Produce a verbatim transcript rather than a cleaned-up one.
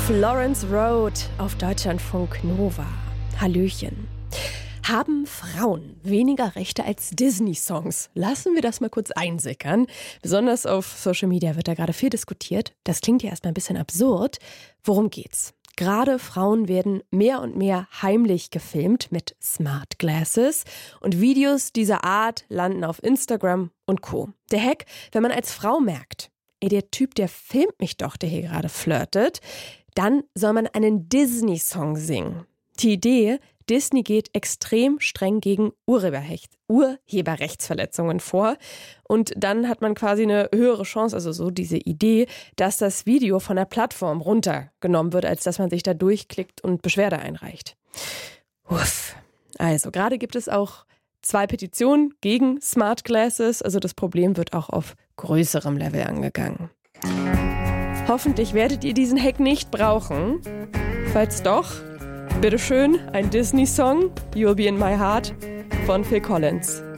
Florence Road auf Deutschlandfunk Nova. Hallöchen. Haben Frauen weniger Rechte als Disney-Songs? Lassen wir das mal kurz einsickern. Besonders auf Social Media wird da gerade viel diskutiert. Das klingt ja erstmal ein bisschen absurd. Worum geht's? Gerade Frauen werden mehr und mehr heimlich gefilmt mit Smart Glasses. Und Videos dieser Art landen auf Instagram und Co. Der Hack, wenn man als Frau merkt, ey, der Typ, der filmt mich doch, der hier gerade flirtet, dann soll man einen Disney-Song singen. Die Idee, Disney geht extrem streng gegen Urheberrecht, Urheberrechtsverletzungen vor. Und dann hat man quasi eine höhere Chance, also so diese Idee, dass das Video von der Plattform runtergenommen wird, als dass man sich da durchklickt und Beschwerde einreicht. Uff. Also gerade gibt es auch zwei Petitionen gegen Smart Glasses. Also das Problem wird auch auf größerem Level angegangen. Hoffentlich werdet ihr diesen Hack nicht brauchen. Falls doch, bitteschön, ein Disney-Song, You'll Be in My Heart von Phil Collins.